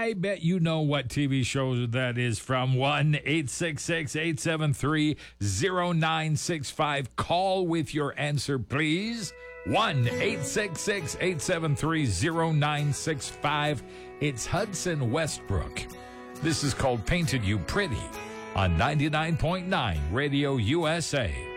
I bet you know what TV show that is from. 1-866-873-0965. Call with your answer, please. 1-866-873-0965. It's Hudson Westbrook. This is called Painted You Pretty on 99.9 Radio USA.